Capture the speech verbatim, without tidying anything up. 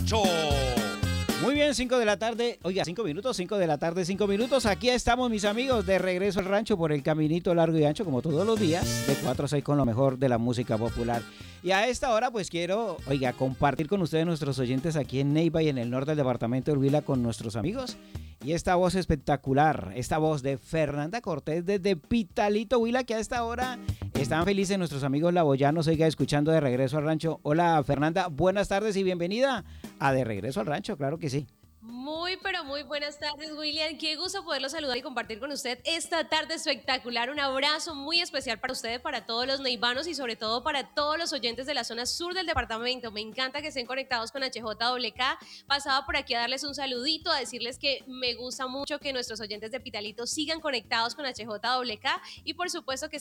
Rancho. Muy bien, cinco de la tarde, oiga, cinco minutos, cinco de la tarde, cinco minutos. Aquí estamos, mis amigos, de regreso al rancho por el caminito largo y ancho, como todos los días, de cuatro a seis con lo mejor de la música popular. Y a esta hora, pues quiero, oiga, compartir con ustedes, nuestros oyentes aquí en Neiva y en el norte del departamento de Huila, con nuestros amigos. Y esta voz espectacular, esta voz de Fernanda Cortés desde Pitalito, Huila, que a esta hora están felices nuestros amigos laboyanos, oiga, escuchando de regreso al rancho. Hola, Fernanda, buenas tardes y bienvenida a De Regreso al Rancho, claro que sí. Muy, pero muy buenas tardes, William. Qué gusto poderlo saludar y compartir con usted esta tarde espectacular. Un abrazo muy especial para usted, para todos los neivanos y sobre todo para todos los oyentes de la zona sur del departamento. Me encanta que estén conectados con H J W K. Pasaba por aquí a darles un saludito, a decirles que me gusta mucho que nuestros oyentes de Pitalito sigan conectados con H J W K y por supuesto que